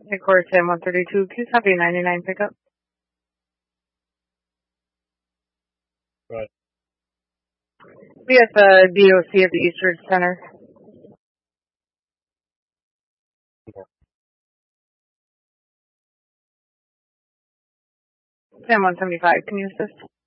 Headquarters Sam 132, can you copy 99 pickup? Right. We have the DOC at the Eastern Center. Sam 175, can you assist?